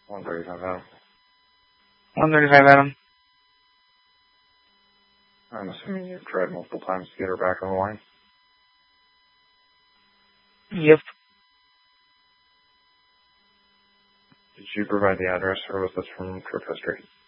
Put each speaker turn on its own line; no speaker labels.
135 Adam.
135 Adam.
I'm assuming you've tried multiple times to get her back on the line.
Yep.
Did you provide the address, or was this from trip history?